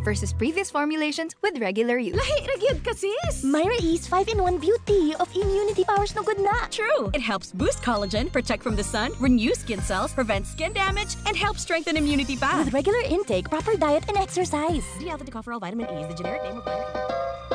versus previous formulations with regular use. Lahi ra gyud ka, sis! Myra E's 5-in-1 Beauty of Immunity Powers no good na. True. It helps boost collagen, protect from the sun, renew skin cells, prevent skin damage, and help strengthen immunity fast. With regular intake, proper diet, and exercise. D-alpha-tocopherol vitamin E is the generic name of vitamin E.